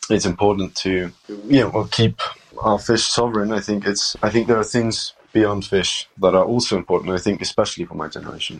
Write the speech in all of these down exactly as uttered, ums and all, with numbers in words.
it's important to, you know, well, keep our fish sovereign. I think it's. I think there are things beyond fish that are also important. I think, especially for my generation.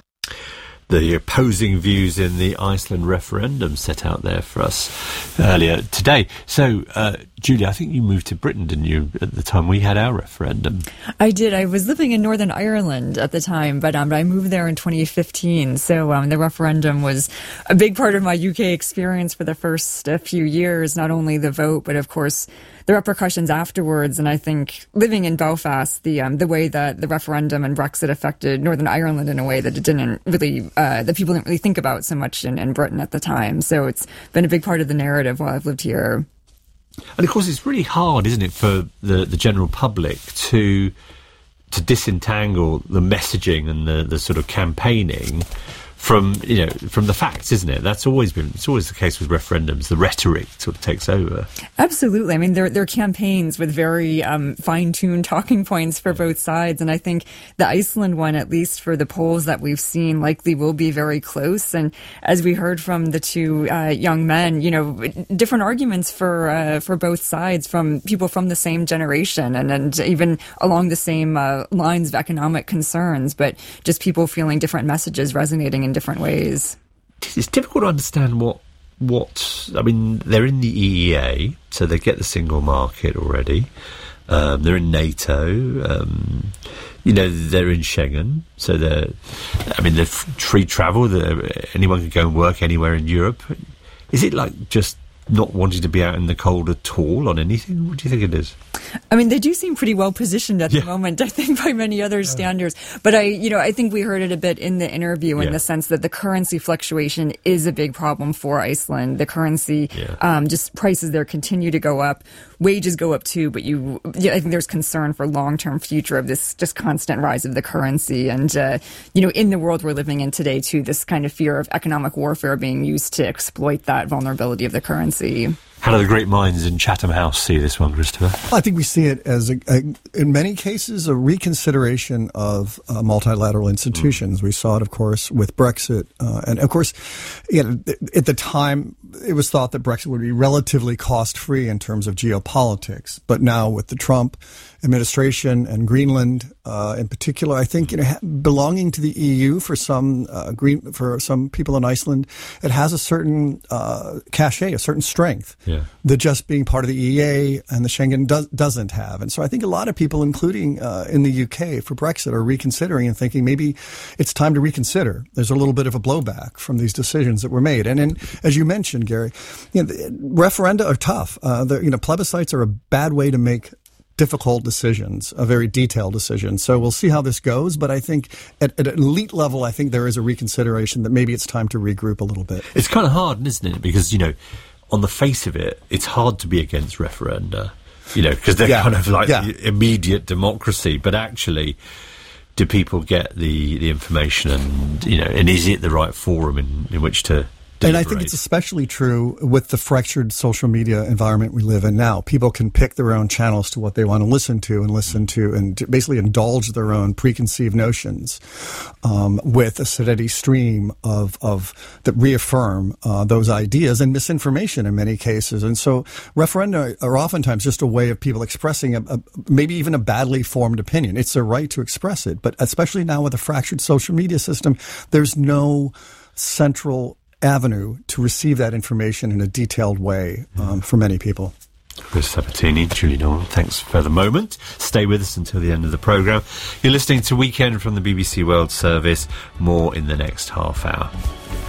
The opposing views in the Iceland referendum set out there for us earlier today. So, uh, Julia, I think you moved to Britain, didn't you, at the time we had our referendum? I did. I was living in Northern Ireland at the time, but um, I moved there in twenty fifteen. So um, the referendum was a big part of my U K experience for the first uh, few years, not only the vote, but of course the repercussions afterwards. And I think living in Belfast, the um, the way that the referendum and Brexit affected Northern Ireland in a way that it didn't really, uh, that people didn't really think about so much in, in Britain at the time. So it's been a big part of the narrative while I've lived here. And of course, it's really hard, isn't it, for the, the general public to to disentangle the messaging and the, the sort of campaigning from, you know, from the facts, isn't it? That's always been, it's always the case with referendums. The rhetoric sort of takes over. Absolutely. I mean, they're, they're campaigns with very um, fine-tuned talking points for both sides. And I think the Iceland one, at least for the polls that we've seen, likely will be very close. And as we heard from the two uh, young men, you know, different arguments for uh, for both sides from people from the same generation and, and even along the same uh, lines of economic concerns, but just people feeling different messages resonating in different ways. It's difficult to understand what, what I mean, they're in the E E A, so they get the single market already. Um, they're in NATO. Um, you know, they're in Schengen, so they're, I mean, they're free travel. They're, anyone can go and work anywhere in Europe. Is it like just not wanting to be out in the cold at all on anything? What do you think it is? I mean, they do seem pretty well positioned at yeah. the moment, I think, by many other yeah. standards. But I, you know, I think we heard it a bit in the interview in yeah. the sense that the currency fluctuation is a big problem for Iceland. The currency, yeah. um, just prices there continue to go up. Wages go up too, but you, yeah, I think there's concern for long-term future of this just constant rise of the currency. And, uh, you know, in the world we're living in today too, this kind of fear of economic warfare being used to exploit that vulnerability of the currency. How do the great minds in Chatham House see this one, Christopher? I think we see it as, a, a, in many cases, a reconsideration of uh, multilateral institutions. Mm. We saw it, of course, with Brexit. Uh, and, of course, you know, at the time, it was thought that Brexit would be relatively cost-free in terms of geopolitics. But now with the Trump administration and Greenland uh, in particular, I think, you know, belonging to the E U for some uh, green for some people in Iceland, it has a certain uh, cachet, a certain strength yeah. that just being part of the E E A and the Schengen does, doesn't have. And so I think a lot of people, including uh, in the U K for Brexit, are reconsidering and thinking maybe it's time to reconsider. There's a little bit of a blowback from these decisions that were made. And, and as you mentioned, Gary, you know, referenda are tough. Uh, you know, plebiscites are a bad way to make difficult decisions, a very detailed decision. So we'll see how this goes. But I think at, at an elite level, I think there is a reconsideration that maybe it's time to regroup a little bit. It's kind of hard, isn't it? Because, you know, on the face of it, it's hard to be against referenda, you know, because they're yeah. kind of like yeah. immediate democracy. But actually, do people get the, the information and, you know, and is it the right forum in, in which to And I think it's especially true with the fractured social media environment we live in now. People can pick their own channels to what they want to listen to and listen to and to basically indulge their own preconceived notions um, with a steady stream of, of that reaffirm uh, those ideas and misinformation in many cases. And so referenda are oftentimes just a way of people expressing a, a, maybe even a badly formed opinion. It's their right to express it. But especially now with a fractured social media system, there's no central avenue to receive that information in a detailed way um, for many people. Chris Sabatini, Julie Norman, thanks for the moment. Stay with us until the end of the programme. You're listening to Weekend from the B B C World Service. More in the next half hour.